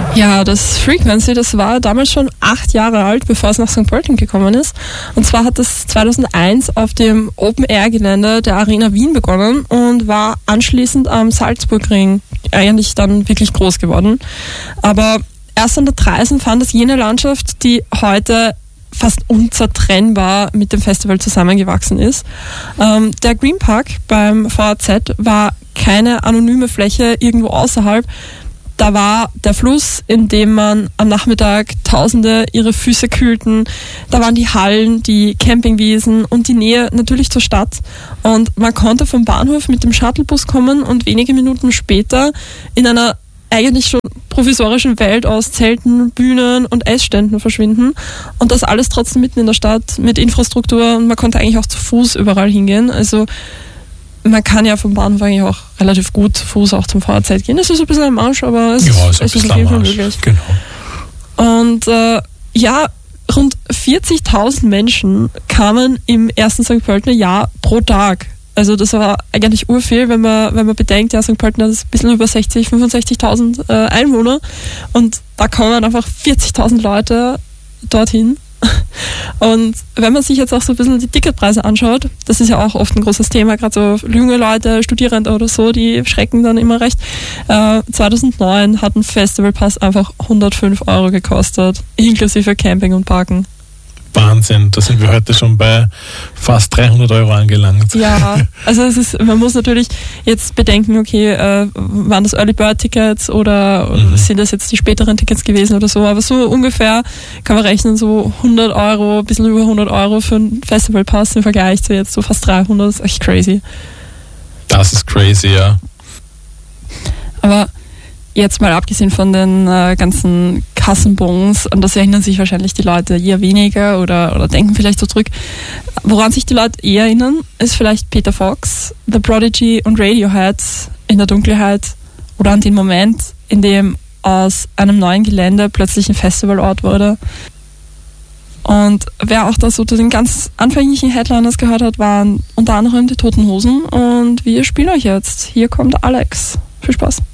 Ja, das Frequency, das war damals schon 8 Jahre alt, bevor es nach St. Pölten gekommen ist. Und zwar hat es 2001 auf dem Open-Air-Gelände der Arena Wien begonnen und war anschließend am Salzburgring eigentlich dann wirklich groß geworden. Aber erst an der Traisen fand es jene Landschaft, die heute fast unzertrennbar mit dem Festival zusammengewachsen ist. Der Green Park beim VAZ war keine anonyme Fläche irgendwo außerhalb. Da war der Fluss, in dem man am Nachmittag Tausende ihre Füße kühlten. Da waren die Hallen, die Campingwiesen und die Nähe natürlich zur Stadt. Und man konnte vom Bahnhof mit dem Shuttlebus kommen und wenige Minuten später in einer eigentlich schon provisorischen Welt aus Zelten, Bühnen und Essständen verschwinden. Und das alles trotzdem mitten in der Stadt mit Infrastruktur. Und man konnte eigentlich auch zu Fuß überall hingehen. Also man kann ja vom Bahnhof eigentlich auch relativ gut zu Fuß auch zum VAZ gehen. Es ist ein bisschen am Arsch, aber es ist auf jeden Fall möglich. Genau. Und rund 40.000 Menschen kamen im ersten St. Pöltener Jahr pro Tag. Also das war eigentlich urviel, wenn man bedenkt, ja, St. Pölten hat ein bisschen über 65.000 Einwohner und da kommen einfach 40.000 Leute dorthin. Und wenn man sich jetzt auch so ein bisschen die Ticketpreise anschaut, das ist ja auch oft ein großes Thema, gerade so junge Leute, Studierende oder so, die schrecken dann immer recht. 2009 hat ein Festivalpass einfach 105 € gekostet, inklusive Camping und Parken. Wahnsinn, da sind wir heute schon bei fast 300 € angelangt. Ja, also man muss natürlich jetzt bedenken, okay, waren das Early Bird Tickets oder sind das jetzt die späteren Tickets gewesen oder so, aber so ungefähr kann man rechnen, so 100 €, ein bisschen über 100 € für einen Festivalpass im Vergleich zu jetzt so fast 300, das ist echt crazy. Das ist crazy, ja. Aber jetzt mal abgesehen von den ganzen Kassenbons, an das erinnern sich wahrscheinlich die Leute eher weniger oder denken vielleicht so zurück. Woran sich die Leute eher erinnern, ist vielleicht Peter Fox, The Prodigy und Radiohead in der Dunkelheit oder an den Moment, in dem aus einem neuen Gelände plötzlich ein Festivalort wurde. Und wer auch da so zu den ganz anfänglichen Headliners gehört hat, waren unter anderem die Toten Hosen und wir spielen euch jetzt. Hier kommt Alex. Viel Spaß.